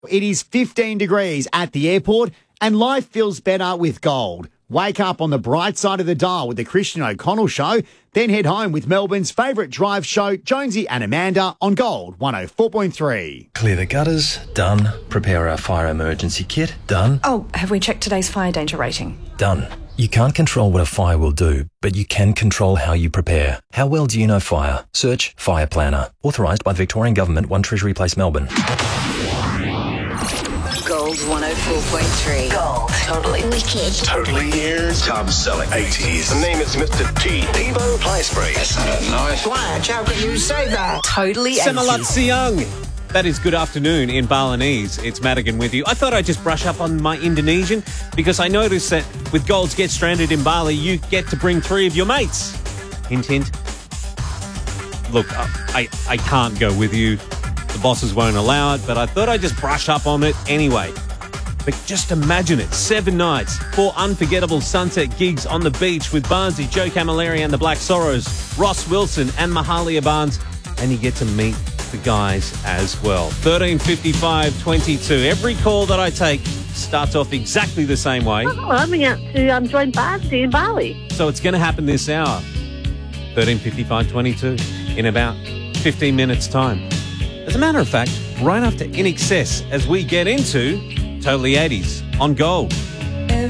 It is 15 degrees at the airport and life feels better with Gold. Wake up on the bright side of the dial with the Christian O'Connell Show, then head home with Melbourne's favourite drive show, Jonesy and Amanda, on Gold 104.3. Clear the gutters, done. Prepare our fire emergency kit, done. Oh, have we checked today's fire danger rating? Done. You can't control what a fire will do, but you can control how you prepare. How well do you know fire? Search Fire Planner. Authorised by the Victorian Government, 1 Treasury Place, Melbourne. Gold 104.3. Gold. Totally wicked. Totally ears. Top selling 80s. The name is Mr. T. Devo Placebury. That's nice. Blanche, how can you say that? Totally 80s. Selamat siang. That is good afternoon in Balinese. It's Madigan with you. I thought I'd just brush up on my Indonesian because I noticed that with Gold's Get Stranded in Bali, you get to bring 3 of your mates. Hint, hint. Look, I can't go with you. The bosses won't allow it, but I thought I'd just brush up on it anyway. But just imagine it. 7 nights, 4 unforgettable sunset gigs on the beach with Barnesy, Joe Camilleri and the Black Sorrows, Ross Wilson and Mahalia Barnes, and you get to meet the guys as well. 135522. Every call that I take starts off exactly the same way. Oh, I'm going out to join Barnesy in Bali. So it's going to happen this hour. 135522 in about 15 minutes' time. As a matter of fact, right after In Excess, as we get into Totally 80s on Gold.